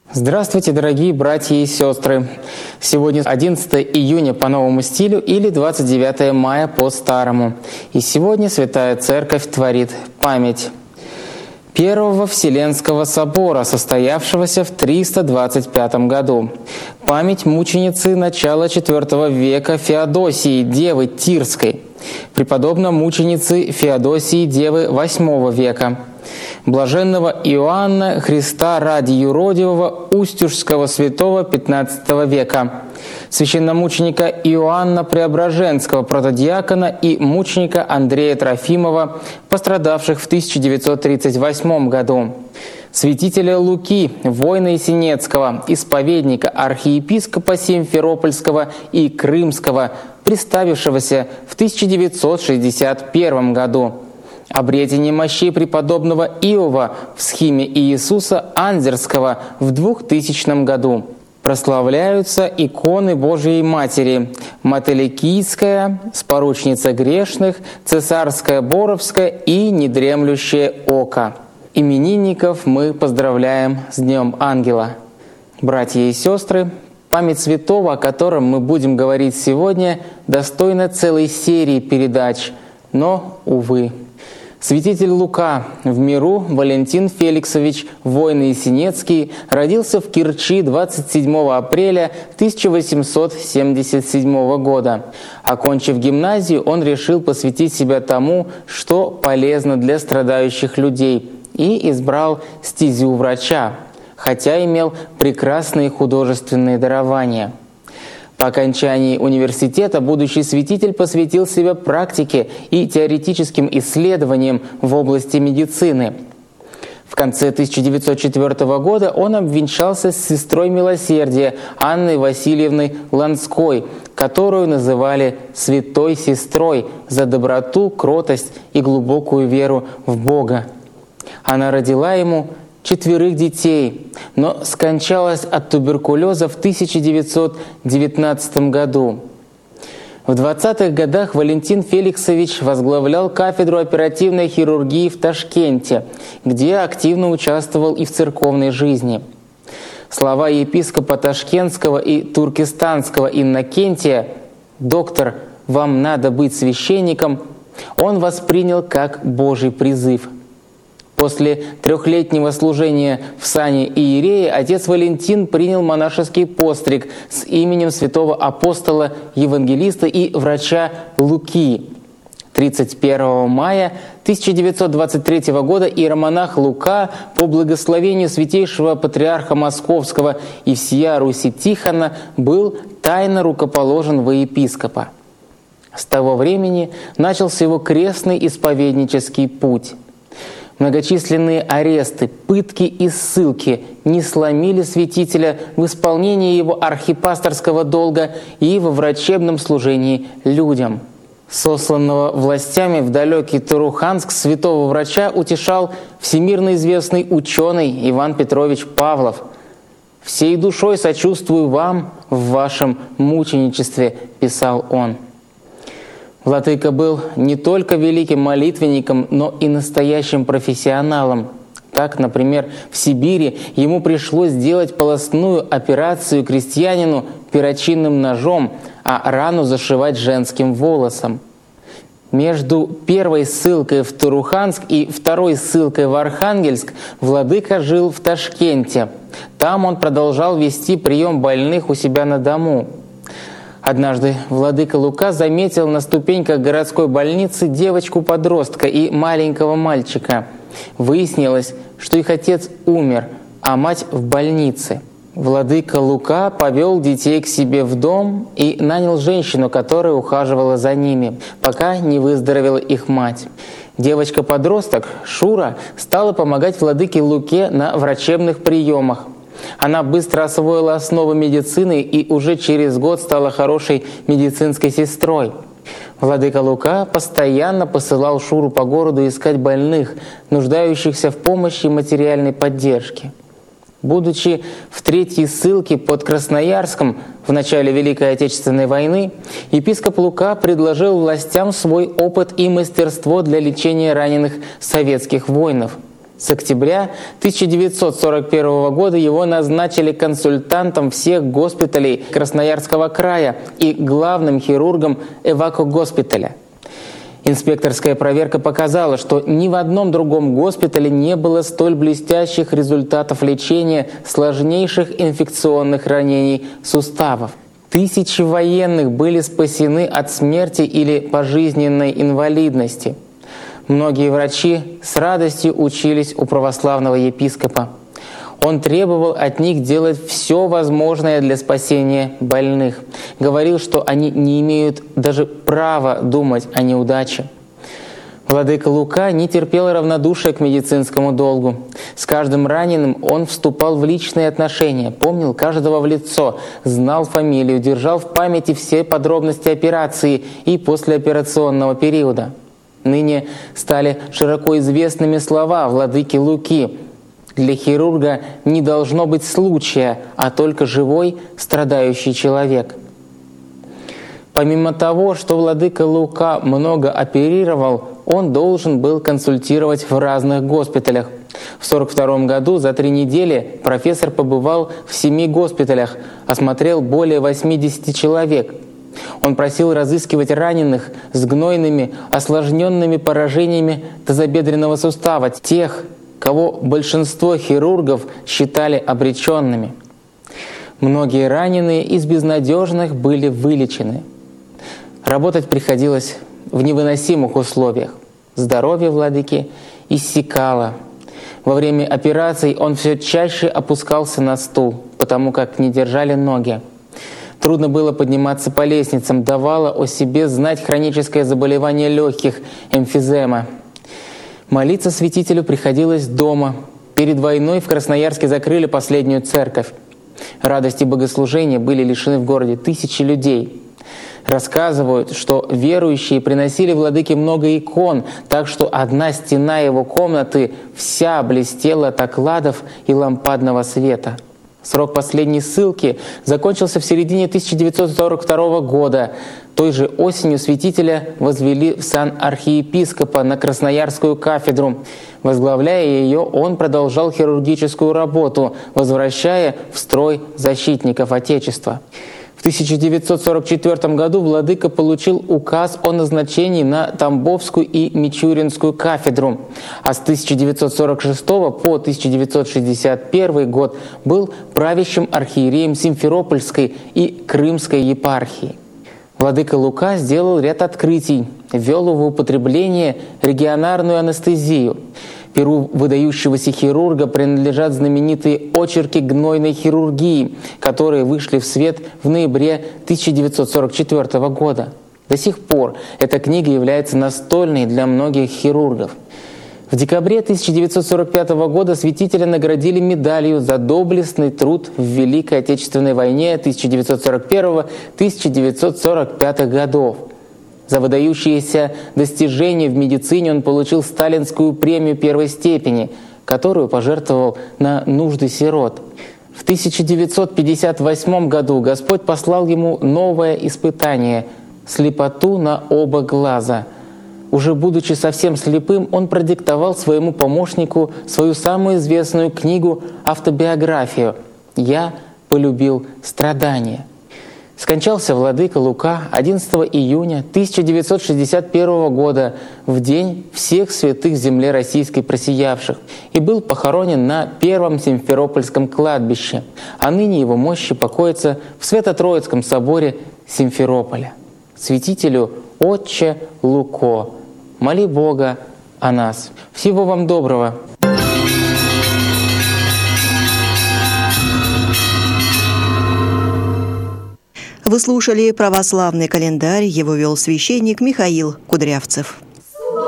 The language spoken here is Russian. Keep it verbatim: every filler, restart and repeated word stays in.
Здравствуйте, дорогие братья и сестры! Сегодня одиннадцатое июня по новому стилю или двадцать девятое мая по старому. И сегодня Святая Церковь творит память Первого Вселенского собора, состоявшегося в триста двадцать пятом году. Память мученицы начала четвёртого века Феодосии, Девы Тирской. Преподобно-мученицы Феодосии, Девы восьмого века. Блаженного Иоанна Христа ради юродивого Устюжского святого пятнадцатого века, священномученика Иоанна Преображенского, протодиакона, и мученика Андрея Трофимова, пострадавших в тысяча девятьсот тридцать восьмом году, святителя Луки, воина Есенецкого, исповедника, архиепископа Симферопольского и Крымского, приставившегося в тысяча девятьсот шестьдесят первом году, обретение мощей преподобного Иова в схиме Иисуса Анзерского в двухтысячном году. Прославляются иконы Божией Матери: Мотыликийская, Споручница грешных, Цесарская Боровская и Недремлющее око. Именинников мы поздравляем с Днем Ангела. Братья и сестры, память святого, о котором мы будем говорить сегодня, достойна целой серии передач, но, увы. Святитель Лука, в миру Валентин Феликсович, воин Есенецкий, родился в Керчи двадцать седьмого апреля тысяча восемьсот семьдесят седьмого года. Окончив гимназию, он решил посвятить себя тому, что полезно для страдающих людей, и избрал стезю врача, хотя имел прекрасные художественные дарования. По окончании университета будущий святитель посвятил себя практике и теоретическим исследованиям в области медицины. В конце тысяча девятьсот четвёртого года он обвенчался с сестрой милосердия Анной Васильевной Ланской, которую называли «святой сестрой» за доброту, кротость и глубокую веру в Бога. Она родила ему четверых детей, но скончалась от туберкулеза в тысяча девятьсот девятнадцатом году. В двадцатых годах Валентин Феликсович возглавлял кафедру оперативной хирургии в Ташкенте, где активно участвовал и в церковной жизни. Слова епископа Ташкентского и Туркестанского Иннокентия «Доктор, вам надо быть священником» он воспринял как Божий призыв. После трехлетнего служения в сане иерея отец Валентин принял монашеский постриг с именем святого апостола, евангелиста и врача Луки. тридцать первого мая тысяча девятьсот двадцать третьего года иеромонах Лука по благословению святейшего патриарха Московского и всея Руси Тихона был тайно рукоположен во епископа. С того времени начался его крестный исповеднический путь. Многочисленные аресты, пытки и ссылки не сломили святителя в исполнении его архипасторского долга и во врачебном служении людям. Сосланного властями в далекий Туруханск святого врача утешал всемирно известный ученый Иван Петрович Павлов. «Всей душой сочувствую вам в вашем мученичестве», — писал он. Владыка был не только великим молитвенником, но и настоящим профессионалом. Так, например, в Сибири ему пришлось сделать полостную операцию крестьянину перочинным ножом, а рану зашивать женским волосом. Между первой ссылкой в Туруханск и второй ссылкой в Архангельск владыка жил в Ташкенте. Там он продолжал вести прием больных у себя на дому. Однажды владыка Лука заметил на ступеньках городской больницы девочку-подростка и маленького мальчика. Выяснилось, что их отец умер, а мать в больнице. Владыка Лука повел детей к себе в дом и нанял женщину, которая ухаживала за ними, пока не выздоровела их мать. Девочка-подросток Шура стала помогать владыке Луке на врачебных приемах. Она быстро освоила основы медицины и уже через год стала хорошей медицинской сестрой. Владыка Лука постоянно посылал Шуру по городу искать больных, нуждающихся в помощи и материальной поддержке. Будучи в третьей ссылке под Красноярском в начале Великой Отечественной войны, епископ Лука предложил властям свой опыт и мастерство для лечения раненых советских воинов. С октября тысяча девятьсот сорок первого года его назначили консультантом всех госпиталей Красноярского края и главным хирургом эвакогоспиталя. Инспекторская проверка показала, что ни в одном другом госпитале не было столь блестящих результатов лечения сложнейших инфекционных ранений суставов. Тысячи военных были спасены от смерти или пожизненной инвалидности. Многие врачи с радостью учились у православного епископа. Он требовал от них делать все возможное для спасения больных. Говорил, что они не имеют даже права думать о неудаче. Владыка Лука не терпел равнодушия к медицинскому долгу. С каждым раненым он вступал в личные отношения, помнил каждого в лицо, знал фамилию, держал в памяти все подробности операции и послеоперационного периода. Ныне стали широко известными слова владыки Луки: «Для хирурга не должно быть случая, а только живой, страдающий человек». Помимо того, что владыка Лука много оперировал, он должен был консультировать в разных госпиталях. В сорок втором году за три недели профессор побывал в семи госпиталях, осмотрел более восьмидесяти человек. Он просил разыскивать раненых с гнойными, осложненными поражениями тазобедренного сустава, тех, кого большинство хирургов считали обреченными. Многие раненые из безнадежных были вылечены. Работать приходилось в невыносимых условиях. Здоровье владыки иссякало. Во время операций он все чаще опускался на стул, потому как не держали ноги. Трудно было подниматься по лестницам, давало о себе знать хроническое заболевание легких — эмфизема. Молиться святителю приходилось дома. Перед войной в Красноярске закрыли последнюю церковь. Радости богослужения были лишены в городе тысячи людей. Рассказывают, что верующие приносили владыке много икон, так что одна стена его комнаты вся блестела от окладов и лампадного света. Срок последней ссылки закончился в середине тысяча девятьсот сорок второго года. Той же осенью святителя возвели в сан архиепископа на Красноярскую кафедру. Возглавляя ее, он продолжал хирургическую работу, возвращая в строй защитников Отечества. В тысяча девятьсот сорок четвёртом году владыка получил указ о назначении на Тамбовскую и Мичуринскую кафедру, а с тысяча девятьсот сорок шестого по тысяча девятьсот шестьдесят первый год был правящим архиереем Симферопольской и Крымской епархии. Владыка Лука сделал ряд открытий, ввел в употребление регионарную анестезию. Перу выдающегося хирурга принадлежат знаменитые очерки гнойной хирургии, которые вышли в свет в ноябре тысяча девятьсот сорок четвёртого года. До сих пор эта книга является настольной для многих хирургов. В декабре тысяча девятьсот сорок пятого года святителя наградили медалью за доблестный труд в Великой Отечественной войне тысяча девятьсот сорок первого — тысяча девятьсот сорок пятого годов. За выдающиеся достижения в медицине он получил сталинскую премию первой степени, которую пожертвовал на нужды сирот. В тысяча девятьсот пятьдесят восьмом году Господь послал ему новое испытание — слепоту на оба глаза. Уже будучи совсем слепым, он продиктовал своему помощнику свою самую известную книгу «Автобиографию» «Я полюбил страдания». Скончался владыка Лука одиннадцатого июня тысяча девятьсот шестьдесят первого года, в день всех святых земле российской просиявших, и был похоронен на Первом Симферопольском кладбище, а ныне его мощи покоятся в Свято-Троицком соборе Симферополя. Святителю Отче Луко, моли Бога о нас. Всего вам доброго! Вы слушали православный календарь, его вел священник Михаил Кудрявцев.